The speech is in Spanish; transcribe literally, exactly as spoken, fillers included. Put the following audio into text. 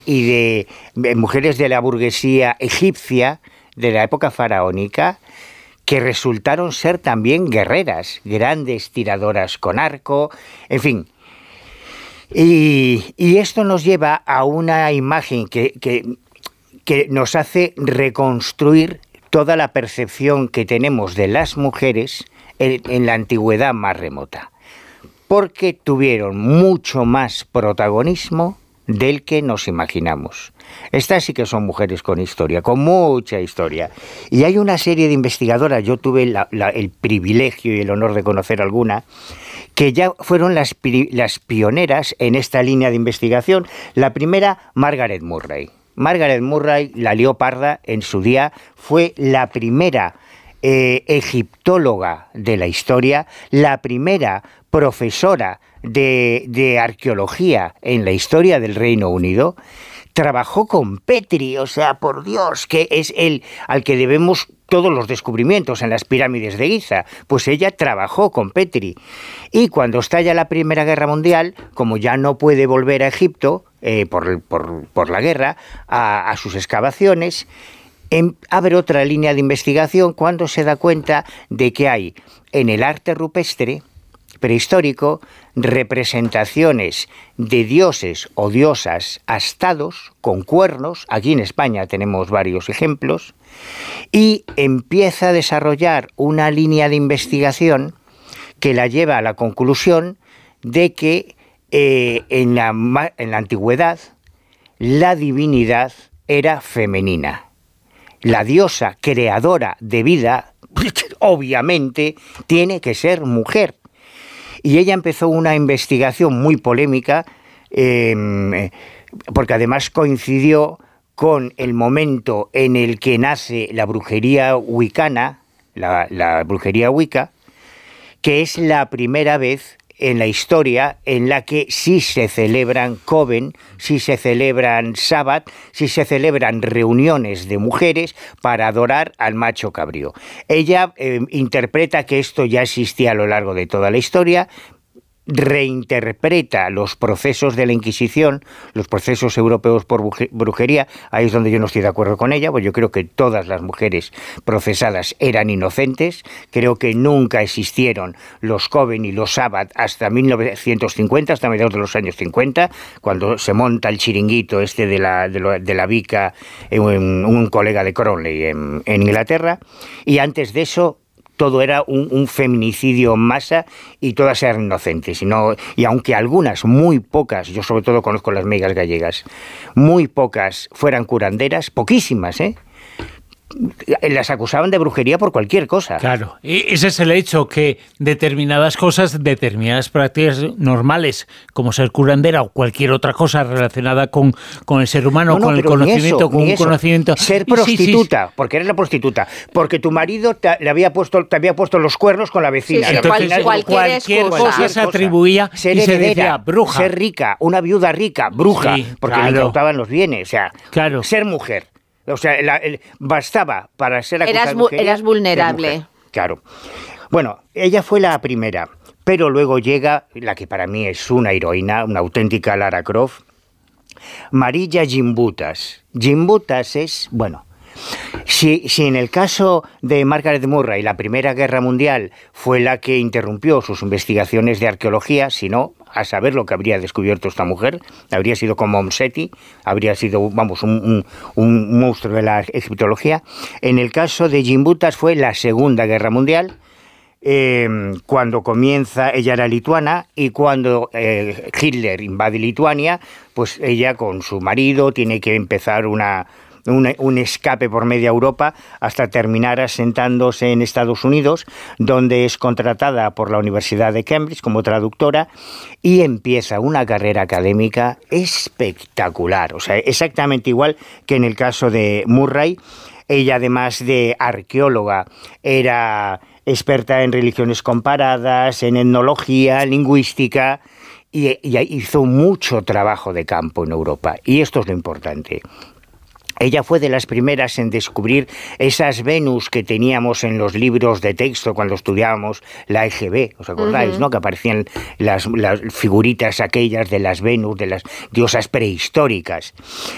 y de, de mujeres de la burguesía egipcia de la época faraónica que resultaron ser también guerreras, grandes tiradoras con arco, en fin. Y, y esto nos lleva a una imagen que, que, que nos hace reconstruir toda la percepción que tenemos de las mujeres en, en la antigüedad más remota, porque tuvieron mucho más protagonismo del que nos imaginamos. Estas sí que son mujeres con historia, con mucha historia. Y hay una serie de investigadoras, yo tuve la, la, el privilegio y el honor de conocer alguna, que ya fueron las, las pioneras en esta línea de investigación. La primera, Margaret Murray. Margaret Murray, la lió parda en su día, fue la primera eh, egiptóloga de la historia, la primera profesora de, de arqueología en la historia del Reino Unido. Trabajó con Petrie, o sea, por Dios, que es el al que debemos todos los descubrimientos en las pirámides de Giza. Pues ella trabajó con Petrie. Y cuando estalla la Primera Guerra Mundial, como ya no puede volver a Egipto eh, por, por, por la guerra, a, a sus excavaciones, en, abre otra línea de investigación cuando se da cuenta de que hay en el arte rupestre prehistórico representaciones de dioses o diosas astados con cuernos. Aquí en España tenemos varios ejemplos, y empieza a desarrollar una línea de investigación que la lleva a la conclusión de que eh, en, la, en la antigüedad la divinidad era femenina. La diosa creadora de vida obviamente tiene que ser mujer. Y ella empezó una investigación muy polémica, eh, porque además coincidió con el momento en el que nace la brujería wicana, la, la brujería wicca, que es la primera vez en la historia en la que sí se celebran coven, sí se celebran sabbat, sí se celebran reuniones de mujeres para adorar al macho cabrío. Ella eh, interpreta que esto ya existía a lo largo de toda la historia, reinterpreta los procesos de la Inquisición, los procesos europeos por brujería. Ahí es donde yo no estoy de acuerdo con ella, pues yo creo que todas las mujeres procesadas eran inocentes. Creo que nunca existieron los coven y los sabbat hasta mil novecientos cincuenta, hasta mediados de los años cincuenta, cuando se monta el chiringuito este de la, de, lo, de la Vica, un, un colega de Cronley en, en Inglaterra, y antes de eso todo era un, un feminicidio en masa y todas eran inocentes. Y, no, y aunque algunas, muy pocas, yo sobre todo conozco las meigas gallegas, muy pocas fueran curanderas, poquísimas, ¿eh? Las acusaban de brujería por cualquier cosa. Claro, y ese es el hecho, que determinadas cosas, determinadas prácticas normales, como ser curandera o cualquier otra cosa relacionada con, con el ser humano, no, no, con el conocimiento, eso, con un eso. conocimiento... Ser prostituta, sí, sí. porque eres la prostituta, porque tu marido te, le había puesto, te había puesto los cuernos con la vecina. Sí, sí, entonces, cual, cualquier, cualquier cosa, cosa se atribuía ser y heredera, se decía bruja. Ser rica, una viuda rica, bruja, sí, porque claro. le incautaban los bienes, o sea, claro. ser mujer. O sea, la, el, bastaba para ser acusada eras, de brujería, eras vulnerable. Claro. Bueno, ella fue la primera, pero luego llega la que para mí es una heroína, una auténtica Lara Croft, Marija Gimbutas. Gimbutas es, bueno, si, si en el caso de Margaret Murray la Primera Guerra Mundial fue la que interrumpió sus investigaciones de arqueología, si no, a saber lo que habría descubierto esta mujer, habría sido como Monseti, habría sido, vamos, un, un, un monstruo de la egiptología. En el caso de Gimbutas fue la Segunda Guerra Mundial, eh, cuando comienza, ella era lituana, y cuando eh, Hitler invade Lituania, pues ella con su marido tiene que empezar una... Un, un escape por media Europa hasta terminar asentándose en Estados Unidos, donde es contratada por la Universidad de Cambridge como traductora y empieza una carrera académica espectacular, o sea, exactamente igual que en el caso de Murray. Ella, además de arqueóloga, era experta en religiones comparadas, en etnología, lingüística, y, y hizo mucho trabajo de campo en Europa, y esto es lo importante. Ella fue de las primeras en descubrir esas Venus que teníamos en los libros de texto cuando estudiábamos la E G B, ¿os acordáis? Uh-huh. ¿No? Que aparecían las, las figuritas aquellas de las Venus, de las diosas prehistóricas.